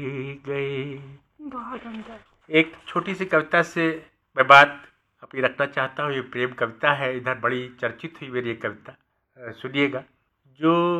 गए। बहुत अंदर। एक छोटी सी कविता से मैं बात अपनी रखना चाहता हूँ। ये प्रेम कविता है, इधर बड़ी चर्चित हुई मेरी ये कविता, सुनिएगा। जो